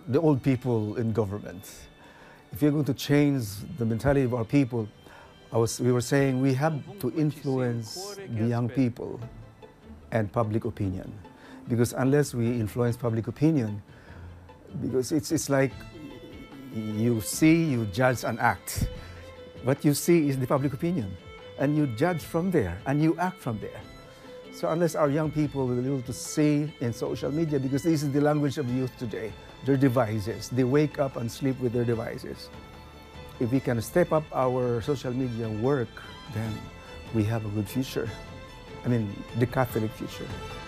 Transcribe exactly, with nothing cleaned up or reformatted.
the old people in government. If you're going to change the mentality of our people, I was, we were saying we have to influence the young people and public opinion. Because unless we influence public opinion, because it's, it's like you see, you judge and act. What you see is the public opinion, and you judge from there, and you act from there. So unless our young people will be able to see in social media, because this is the language of youth today, their devices, they wake up and sleep with their devices. If we can step up our social media work, then we have a good future. I mean, the Catholic future.